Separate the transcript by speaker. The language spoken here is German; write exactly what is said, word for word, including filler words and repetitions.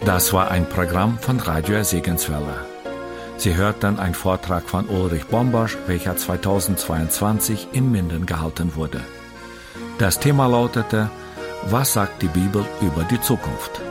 Speaker 1: Das war ein Programm von Radio Segenswelle. Sie hörten einen Vortrag von Ulrich Bombosch, welcher zweitausendzweiundzwanzig in Minden gehalten wurde. Das Thema lautete: Was sagt die Bibel über die Zukunft?